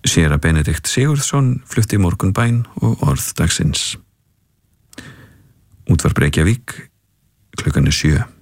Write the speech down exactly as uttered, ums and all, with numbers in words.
Séra Benedikt Sigurðsson flutti Morgunbæn og Orð dagsins. Útvarp Reykjavík, klukkan er sjö.